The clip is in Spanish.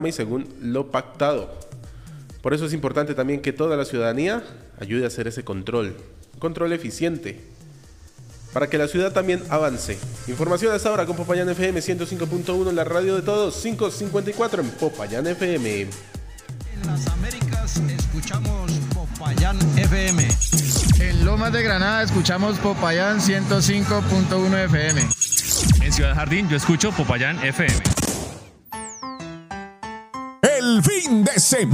y según lo pactado. Por eso es importante también que toda la ciudadanía ayude a hacer ese control eficiente, para que la ciudad también avance. Información a esta hora con Popayán FM 105.1, la radio de todos, 5:54 en Popayán FM. En las Américas escuchamos Popayán FM. En Lomas de Granada escuchamos Popayán 105.1 FM. En Ciudad Jardín yo escucho Popayán FM. El fin de semana.